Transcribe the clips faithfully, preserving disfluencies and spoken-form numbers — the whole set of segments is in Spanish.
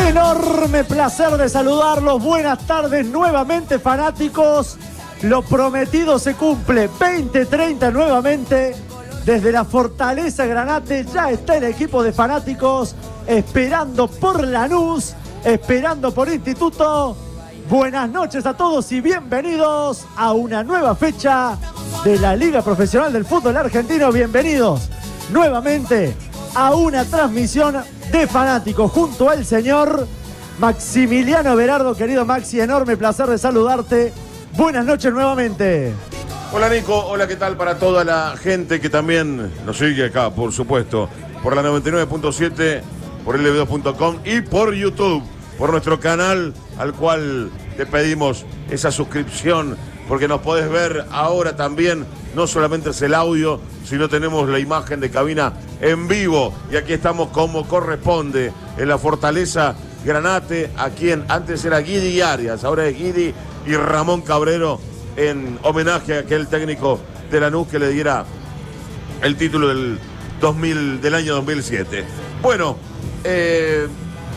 Enorme placer de saludarlos. Buenas tardes nuevamente, fanáticos. Lo prometido se cumple. veinte treinta nuevamente. Desde la Fortaleza Granate ya está el equipo de fanáticos esperando por Lanús, esperando por Instituto. Buenas noches a todos y bienvenidos a una nueva fecha de la Liga Profesional del Fútbol Argentino. Bienvenidos nuevamente a una transmisión de fanáticos junto al señor Maximiliano Berardo. Querido Maxi, enorme placer de saludarte. Buenas noches nuevamente. Hola Nico, hola, ¿qué tal para toda la gente que también nos sigue acá, por supuesto, por la noventa y nueve punto siete, por L B dos punto com y por YouTube, por nuestro canal al cual te pedimos esa suscripción, porque nos podés ver ahora también, no solamente es el audio, sino tenemos la imagen de cabina en vivo, y aquí estamos como corresponde, en la Fortaleza Granate, a quien antes era Guidi Arias, ahora es Guidi y Ramón Cabrero, en homenaje a aquel técnico de Lanús que le diera el título del, dos mil, del año dos mil siete. Bueno, eh,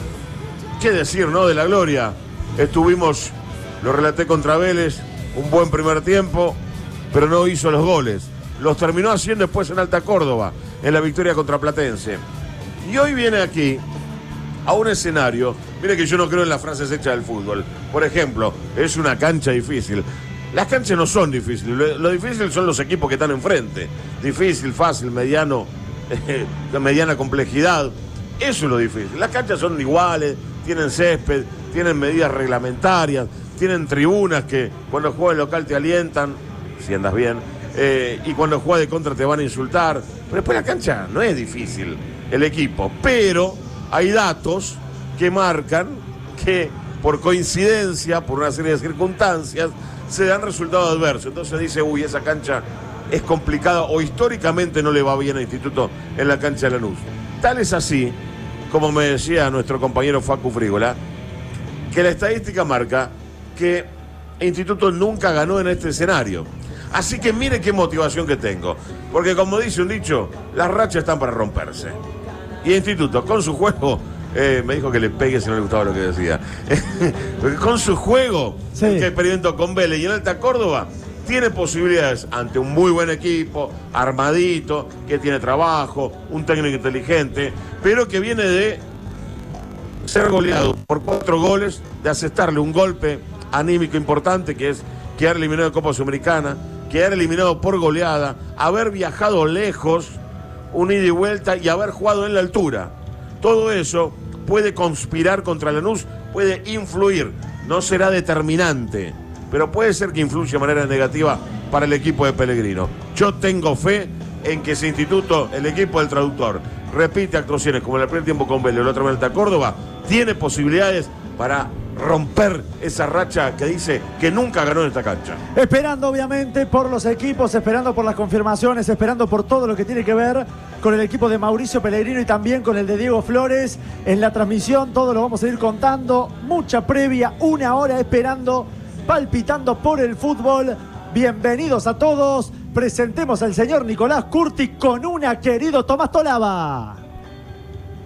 qué decir, ¿no? De la gloria. Estuvimos, lo relaté contra Vélez, un buen primer tiempo, pero no hizo los goles. Los terminó haciendo después en Alta Córdoba, en la victoria contra Platense. Y hoy viene aquí a un escenario, mire que yo no creo en las frases hechas del fútbol. Por ejemplo, es una cancha difícil. Las canchas no son difíciles, lo, lo difícil son los equipos que están enfrente. Difícil, fácil, mediano, eh, mediana complejidad. Eso es lo difícil. Las canchas son iguales, tienen césped, tienen medidas reglamentarias, tienen tribunas que cuando juegas el local te alientan, si andas bien, eh, y cuando juegas de contra te van a insultar. Pero después la cancha no es difícil, el equipo. Pero hay datos que marcan que por coincidencia, por una serie de circunstancias, se dan resultados adversos. Entonces dice, uy, esa cancha es complicada o históricamente no le va bien al Instituto en la cancha de Lanús. Tal es así, como me decía nuestro compañero Facu Frígola, que la estadística marca que Instituto nunca ganó en este escenario. Así que mire qué motivación que tengo. Porque como dice un dicho, las rachas están para romperse. Y Instituto, con su juego... Eh, me dijo que le pegue si no le gustaba lo que decía. Con su juego, sí, que experimentó con Vélez y en Alta Córdoba, tiene posibilidades ante un muy buen equipo, armadito, que tiene trabajo, un técnico inteligente, pero que viene de ser goleado por cuatro goles, de aceptarle un golpe anímico importante, que es quedar eliminado de Copa Sudamericana, quedar eliminado por goleada, haber viajado lejos, un ida y vuelta y haber jugado en la altura. Todo eso puede conspirar contra Lanús, puede influir, no será determinante, pero puede ser que influya de manera negativa para el equipo de Pellegrino. Yo tengo fe en que ese Instituto, el equipo del traductor, repite actuaciones como en el primer tiempo con Vélez, la otra vez en Alta Córdoba, tiene posibilidades para romper esa racha que dice que nunca ganó en esta cancha. Esperando obviamente por los equipos, esperando por las confirmaciones, esperando por todo lo que tiene que ver con el equipo de Mauricio Pellegrino y también con el de Diego Flores. En la transmisión todo lo vamos a ir contando, mucha previa, una hora esperando, palpitando por el fútbol. Bienvenidos a todos, presentemos al señor Nicolás Curti con una, querido Tomás Tolaba.